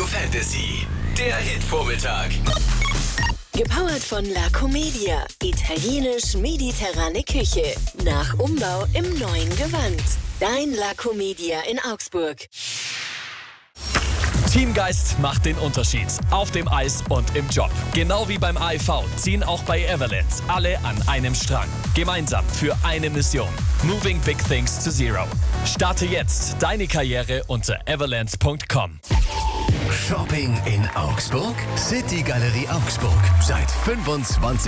Fantasy, der Hit-Vormittag. Gepowert von La Comedia. Italienisch-mediterrane Küche. Nach Umbau im neuen Gewand. Dein La Comedia in Augsburg. Teamgeist macht den Unterschied. Auf dem Eis und im Job. Genau wie beim AIV ziehen auch bei Everlands alle an einem Strang. Gemeinsam für eine Mission. Moving Big Things to Zero. Starte jetzt deine Karriere unter everlands.com. Shopping in Augsburg? City Galerie Augsburg. Seit 25